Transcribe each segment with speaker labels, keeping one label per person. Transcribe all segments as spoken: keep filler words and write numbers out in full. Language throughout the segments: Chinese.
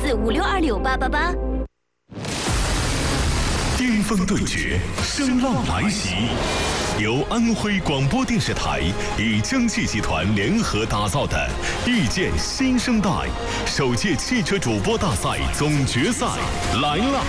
Speaker 1: 四五六二六八八八。
Speaker 2: 巅峰对决，声浪来袭。由安徽广播电视台与江汽集团联合打造的遇见新生代首届汽车主播大赛总决赛来了！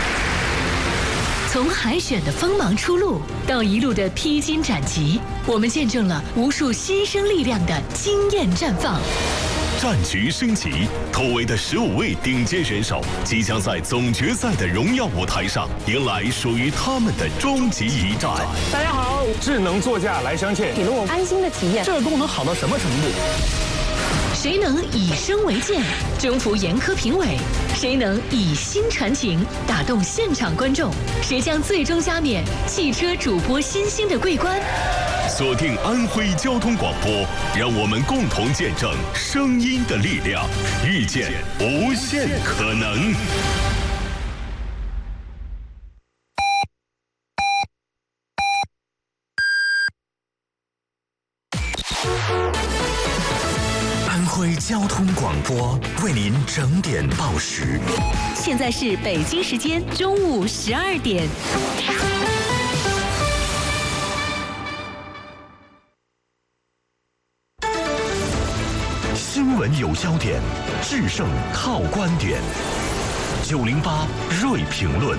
Speaker 3: 从海选的锋芒初露到一路的披荆斩棘，我们见证了无数新生力量的惊艳绽放。
Speaker 2: 战局升级，突围的十五位顶尖选手即将在总决赛的荣耀舞台上迎来属于他们的终极一战。
Speaker 4: 大家好，智能座驾来相见，
Speaker 5: 给了我安心的体验。
Speaker 4: 这个功能好到什么程度？
Speaker 3: 谁能以声为鉴，征服严苛评委？谁能以心传情，打动现场观众？谁将最终加冕汽车主播新星的桂冠？
Speaker 2: 锁定安徽交通广播，让我们共同见证声音的力量，遇见无限可能。
Speaker 6: 安徽交通广播为您整点报时。
Speaker 3: 现在是北京时间中午十二点。
Speaker 6: 新闻有焦点，制胜靠观点。九零八锐评论。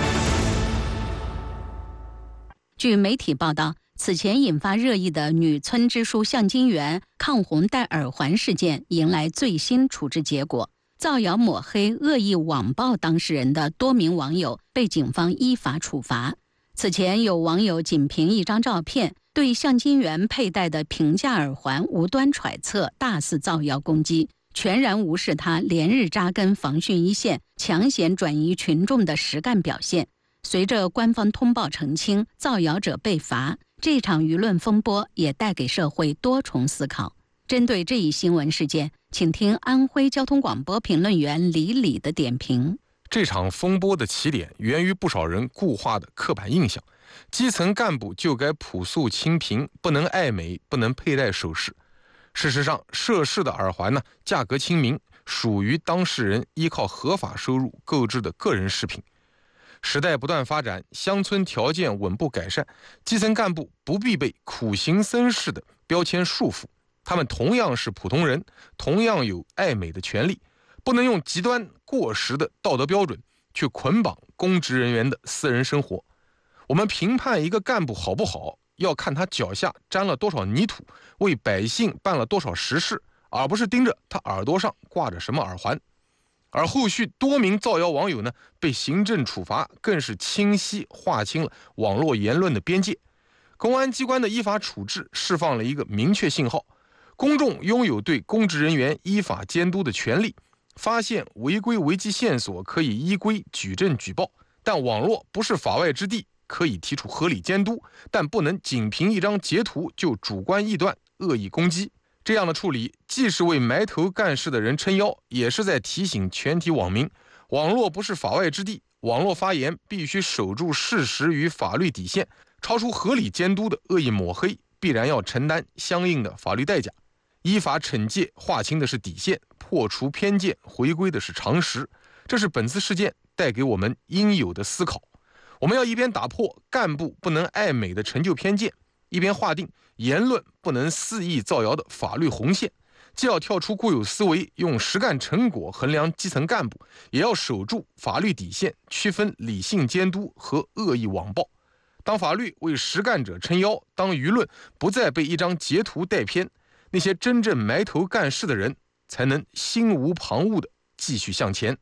Speaker 7: 据媒体报道，此前引发热议的女村支书向金元抗洪戴耳环事件迎来最新处置结果，造谣抹黑、恶意网暴当事人的多名网友被警方依法处罚。此前有网友仅凭一张照片，对向金元佩戴的平价耳环无端揣测，大肆造谣攻击，全然无视他连日扎根防汛一线、抢险转移群众的实干表现。随着官方通报澄清，造谣者被罚，这场舆论风波也带给社会多重思考。针对这一新闻事件，请听安徽交通广播评论员李李的点评。
Speaker 8: 这场风波的起点源于不少人固化的刻板印象，基层干部就该朴素清贫，不能爱美，不能佩戴首饰。事实上，涉事的耳环呢，价格亲民，属于当事人依靠合法收入购置的个人饰品。时代不断发展，乡村条件稳步改善，基层干部不必被苦行僧式的标签束缚，他们同样是普通人，同样有爱美的权利，不能用极端过时的道德标准去捆绑公职人员的私人生活。我们评判一个干部好不好，要看他脚下沾了多少泥土，为百姓办了多少实事，而不是盯着他耳朵上挂着什么耳环。而后续多名造谣网友呢，被行政处罚，更是清晰划清了网络言论的边界。公安机关的依法处置释放了一个明确信号：公众拥有对公职人员依法监督的权利，发现违规违纪线索可以依规举证举报，但网络不是法外之地，可以提出合理监督，但不能仅凭一张截图就主观臆断、恶意攻击。这样的处理既是为埋头干事的人撑腰，也是在提醒全体网民，网络不是法外之地，网络发言必须守住事实与法律底线，超出合理监督的恶意抹黑，必然要承担相应的法律代价。依法惩戒划清的是底线，破除偏见回归的是常识，这是本次事件带给我们应有的思考。我们要一边打破干部不能爱美的陈旧偏见，一边划定言论不能肆意造谣的法律红线，既要跳出固有思维，用实干成果衡量基层干部，也要守住法律底线，区分理性监督和恶意网暴。当法律为实干者撑腰，当舆论不再被一张截图带偏，那些真正埋头干事的人才能心无旁骛地继续向前。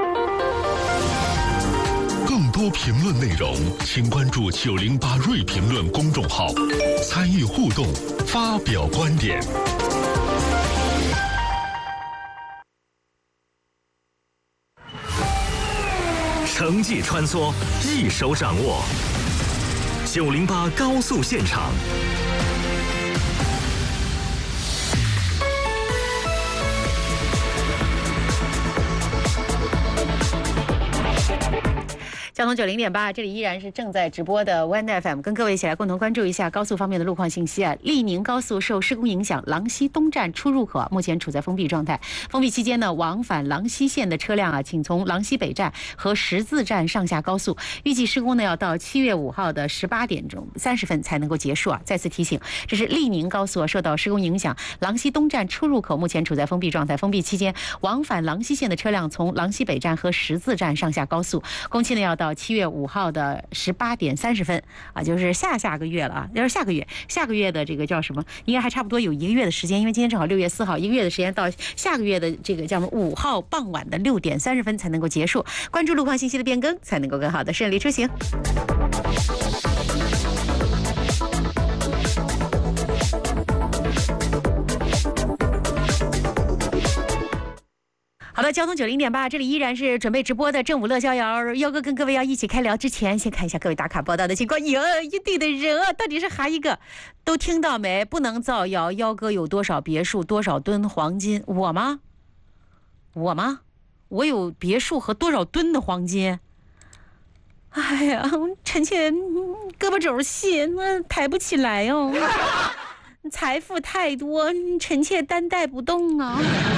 Speaker 2: 更多评论内容，请关注九零八锐评论公众号，参与互动，发表观点。
Speaker 6: 城际穿梭，一手掌握。九零八高速现场。
Speaker 1: 交通九零点八，这里依然是正在直播的 One F M， 跟各位一起来共同关注一下高速方面的路况信息啊。利宁高速受施工影响，郎溪东站出入口、啊、目前处在封闭状态。封闭期间呢，往返郎溪线的车辆啊，请从郎溪北站和十字站上下高速。预计施工呢要到七月五号的十八点钟三十分才能够结束啊。再次提醒，这是利宁高速、啊、受到施工影响，郎溪东站出入口目前处在封闭状态。封闭期间，往返郎溪线的车辆从郎溪北站和十字站上下高速。工期呢要到七月五号的十八点三十分啊，就是下下个月了啊，就是下个月，下个月的这个叫什么？应该还差不多有一个月的时间，因为今天正好六月四号，一个月的时间到下个月的这个叫什么五号傍晚的六点三十分才能够结束。关注路况信息的变更，才能够更好的顺利出行。好的，交通九零点八，这里依然是准备直播的正午乐逍遥。幺哥跟各位要一起开聊之前，先看一下各位打卡报道的情况。哟，一堆的人啊，到底是哈一个？都听到没？不能造谣。幺哥有多少别墅，多少吨黄金？我吗？我吗？我有别墅和多少吨的黄金？哎呀，臣妾胳膊肘细，那抬不起来哦。财富太多，臣妾担待不动啊。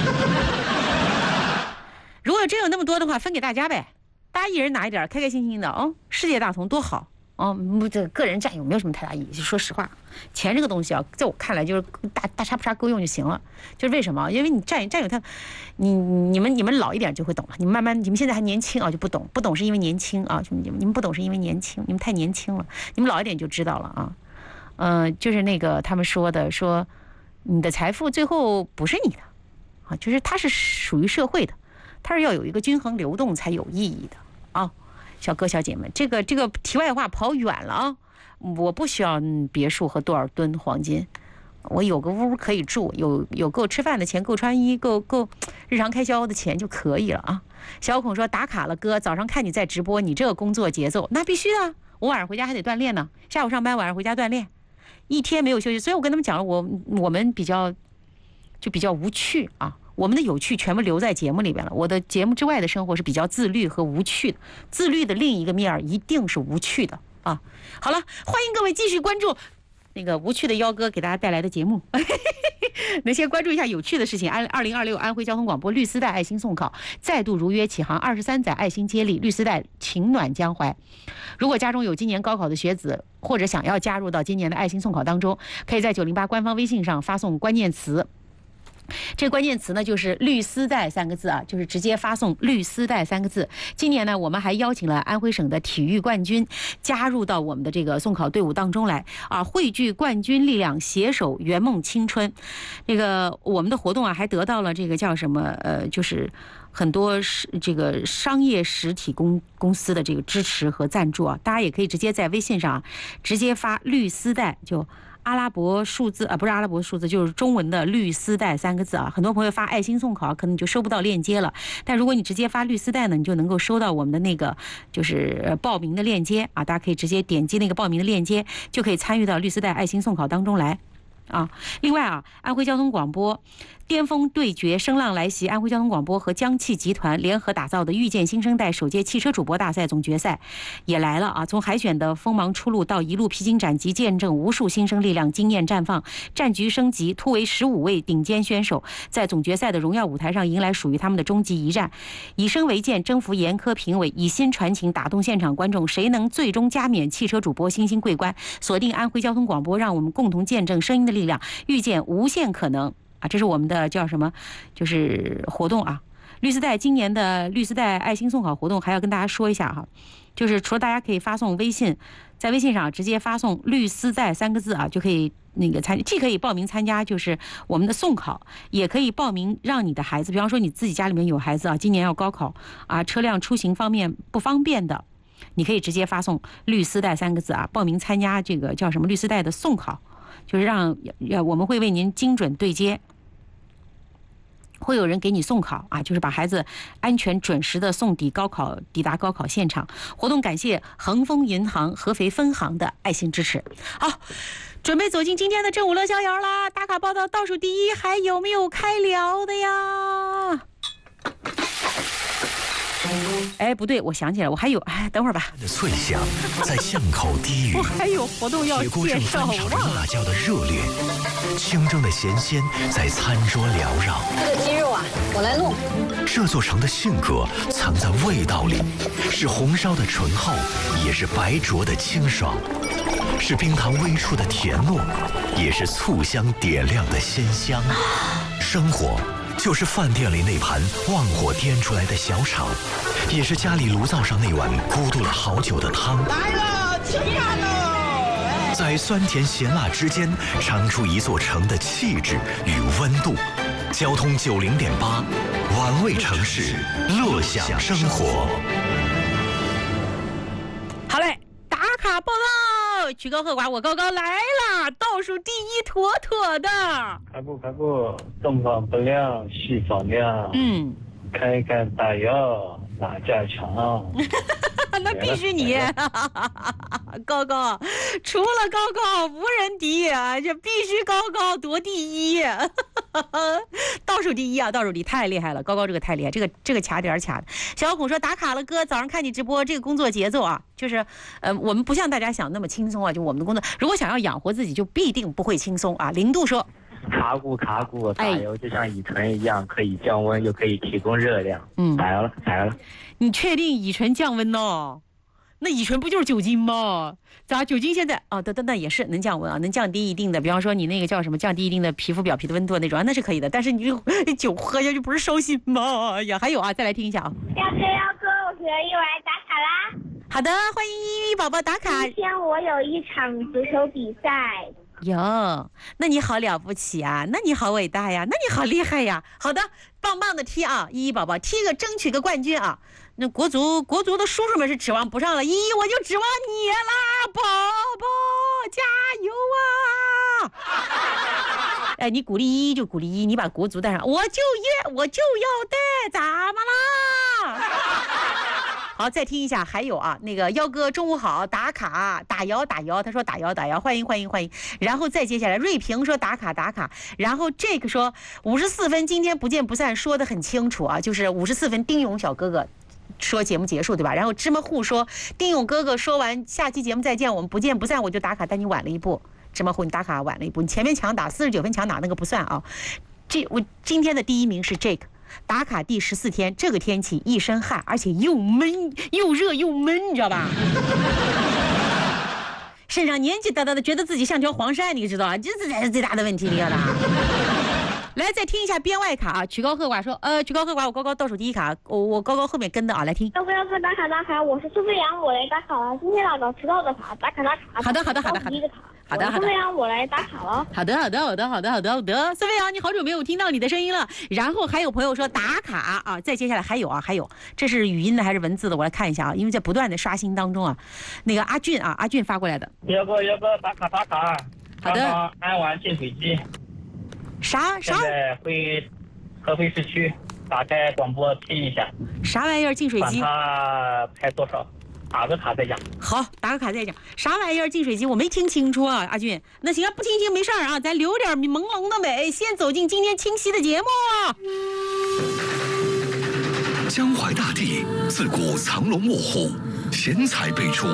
Speaker 1: 如果真有那么多的话，分给大家呗，大家一人拿一点，开开心心的哦。世界大同多好哦，这个人占有没有什么太大意义。说实话，钱这个东西啊，在我看来就是大大差不差够用就行了。就是为什么？因为你占占有它，你你们你们老一点就会懂了。你们慢慢，你们现在还年轻啊，就不懂，不懂是因为年轻啊，你们你们不懂是因为年轻，你们太年轻了。你们老一点就知道了啊。嗯、呃，就是那个他们说的，说你的财富最后不是你的啊，就是它是属于社会的。它是要有一个均衡流动才有意义的啊，小哥小姐们，这个这个题外话跑远了啊！我不需要别墅和多少吨黄金，我有个屋可以住，有有够吃饭的钱，够穿衣，够够日常开销的钱就可以了啊！小孔说打卡了哥，早上看你在直播，你这个工作节奏那必须的，我晚上回家还得锻炼呢，下午上班，晚上回家锻炼，一天没有休息，所以我跟他们讲了，我我们比较就比较无趣啊。我们的有趣全部留在节目里边了。我的节目之外的生活是比较自律和无趣的，自律的另一个面一定是无趣的啊！好了，欢迎各位继续关注那个无趣的幺哥给大家带来的节目。那先关注一下有趣的事情。安二零二六安徽交通广播绿丝带爱心送考再度如约启航，二十三载爱心接力，绿丝带情暖江淮。如果家中有今年高考的学子，或者想要加入到今年的爱心送考当中，可以在九零八官方微信上发送关键词。这关键词呢就是绿丝带三个字啊，就是直接发送绿丝带三个字。今年呢，我们还邀请了安徽省的体育冠军加入到我们的这个送考队伍当中来啊，汇聚冠军力量，携手圆梦青春。这个我们的活动啊，还得到了这个叫什么呃，就是很多是这个商业实体公公司的这个支持和赞助啊，大家也可以直接在微信上、啊、直接发绿丝带就。阿拉伯数字啊，不是阿拉伯数字，就是中文的绿丝带三个字啊。很多朋友发爱心送考，可能你就收不到链接了。但如果你直接发绿丝带呢，你就能够收到我们的那个就是报名的链接啊。大家可以直接点击那个报名的链接，就可以参与到绿丝带爱心送考当中来。啊，另外啊，安徽交通广播巅峰对决声浪来袭，安徽交通广播和江汽集团联合打造的遇见新生代首届汽车主播大赛总决赛也来了啊！从海选的锋芒初露到一路披荆斩棘，见证无数新生力量经验绽放，战局升级，突围十五位顶尖选手在总决赛的荣耀舞台上迎来属于他们的终极一战，以声为鉴，征服严苛评委，以心传情，打动现场观众，谁能最终加冕汽车主播新星桂冠？锁定安徽交通广播，让我们共同见证声音的力量，遇见无限可能啊！这是我们的叫什么？就是活动啊！绿丝带今年的绿丝带爱心送考活动还要跟大家说一下哈，就是除了大家可以发送微信，在微信上直接发送绿丝带三个字啊，就可以那个参，既可以报名参加就是我们的送考，也可以报名让你的孩子，比方说你自己家里面有孩子啊，今年要高考啊，车辆出行方面不方便的，你可以直接发送绿丝带三个字啊，报名参加这个叫什么绿丝带的送考。就是让我们会为您精准对接，会有人给你送考啊，就是把孩子安全准时的送抵高考，抵达高考现场。活动感谢恒丰银行合肥分行的爱心支持。好，准备走进今天的正午乐逍遥啦！打卡报道倒数第一，还有没有开聊的呀？ 哎，不对，我想起来，我还有，哎，等会儿吧。
Speaker 5: 的脆响在巷口低语，
Speaker 1: 我还有活动要
Speaker 5: 铁锅正
Speaker 1: 介绍，
Speaker 5: 翻炒着
Speaker 1: 忘了。
Speaker 5: 辣椒的热烈，清蒸的咸鲜在餐桌缭绕。
Speaker 9: 这个鸡肉啊，我来弄。
Speaker 5: 这座城的性格藏在味道里，是红烧的醇厚，也是白灼的清爽，是冰糖微出的甜糯，也是醋香点亮的鲜香。生活就是饭店里那盘旺火颠出来的小炒，也是家里炉灶上那碗咕嘟了好久的汤。
Speaker 10: 来了，吃饭喽！
Speaker 5: 在酸甜咸辣之间，尝出一座城的气质与温度。交通九零点八，玩味城市，乐享生活。
Speaker 1: 好嘞，打卡报告，曲高和寡，我高高来了，倒数第一，妥妥的。
Speaker 11: 开步开步，东方不亮西方亮。
Speaker 1: 嗯，
Speaker 11: 看看大药哪家强？
Speaker 1: 那必须你，高高，除了高高无人敌啊！这必须高高夺第一，倒数第一啊！倒数第一太厉害了，高高这个太厉害，这个这个卡点卡的。小小孔说打卡了哥，早上看你直播，这个工作节奏啊，就是呃，我们不像大家想那么轻松啊，就我们的工作，如果想要养活自己，就必定不会轻松啊。零度说。
Speaker 11: 卡骨卡骨，打油就像乙醇一样，可以降温又可以提供热量。嗯，打油了，打油了。
Speaker 1: 你确定乙醇降温呢？那乙醇不就是酒精吗？咋酒精现在啊？等等等也是能降温啊，能降低一定的，比方说你那个叫什么，降低一定的皮肤表皮的温度那种，啊、那是可以的。但是你酒喝下去不是烧心吗？呀，还有啊，再来听一下啊。
Speaker 12: 要哥要哥，我学一会儿打卡啦。
Speaker 1: 好的，欢迎依依宝宝打卡。
Speaker 12: 今天我有一场足球比赛。
Speaker 1: 哟，那你好了不起啊，那你好伟大呀，那你好厉害呀。好的，棒棒的踢啊，依依宝宝踢个争取个冠军啊。那国足国足的叔叔们是指望不上了，依依我就指望你啦，宝宝加油啊！哎，你鼓励依依就鼓励依依，你把国足带上，我就约我就要带，咋么啦？好，再听一下，还有啊，那个幺哥中午好，打卡打摇打摇，他说打摇打摇，欢迎欢迎欢迎。然后再接下来，瑞平说打卡打卡，然后这个说五十四分，今天不见不散，说得很清楚啊，就是五十四分，丁勇小哥哥说节目结束对吧？然后芝麻糊说丁勇哥哥说完下期节目再见，我们不见不散，我就打卡，但你晚了一步，芝麻糊你打卡晚了一步，你前面强打四十九分强打那个不算啊。这我今天的第一名是这个。打卡第十四天，这个天气一身汗，而且又闷又热又闷，你知道吧？身上年纪大大的，觉得自己像条黄鳝，你知道啊？这这才是最大的问题，你知道吧？来，再听一下编外卡啊，曲高和寡说，呃，曲高和寡，我高高倒数第一卡，我我高高后面跟的啊，来听。
Speaker 12: 要不要说打卡打卡？我是苏飞扬，我来打卡了。今天老早迟到的卡，打卡打卡。
Speaker 1: 好的，好的，好的，好的。好的，好的。
Speaker 12: 苏飞扬，我来打卡了。
Speaker 1: 好的，好的，好的，好的，好的，好的。苏飞扬，你好久没有听到你的声音了。然后还有朋友说打卡啊，再接下来还有啊，还有，这是语音的还是文字的？我来看一下啊，因为在不断的刷新当中啊。那个阿俊啊，阿俊发过来的。
Speaker 11: 要不要不打卡打卡？
Speaker 1: 好的。
Speaker 11: 安完净水机。
Speaker 1: 啥啥？
Speaker 11: 现在回合肥市区，打开广播听一下。
Speaker 1: 啥玩意儿？净水机？
Speaker 11: 管它拍多少？打个卡再讲。
Speaker 1: 好，打个卡再讲。啥玩意儿？净水机？我没听清楚啊，阿俊。那行，不听清没事儿啊，咱留点朦胧的美，先走进今天清晰的节目。
Speaker 5: 江淮大地自古藏龙卧虎，贤才辈出。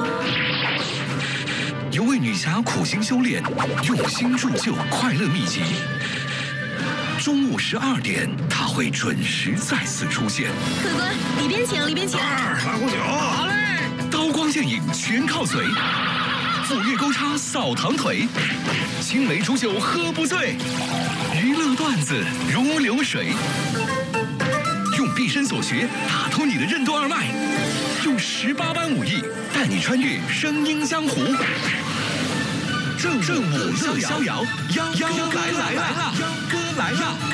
Speaker 5: 有位女侠苦心修炼，用心铸就快乐秘籍。中午十二点，她会准时再次出现。
Speaker 3: 客官，里边请，里边请。
Speaker 5: 二来壶酒。好嘞。刀光剑影全靠嘴，斧钺钩叉扫堂腿，青梅煮酒喝不醉，娱乐段子如流水。用毕生所学打通你的任督二脉，用十八般武艺带你穿越声音江湖。正正午乐逍遥，幺哥来来了，幺哥来了。